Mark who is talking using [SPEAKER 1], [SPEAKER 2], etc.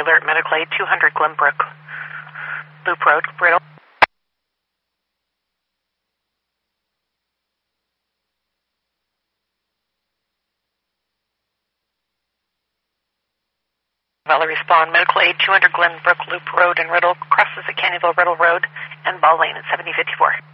[SPEAKER 1] Alert Medical Aid 200 Glenbrook Loop Road, Riddle. Valerie Spawn, Medical Aid 200 Glenbrook Loop Road in Riddle, crosses at Canyon Riddle Road and Ball Lane at 7054.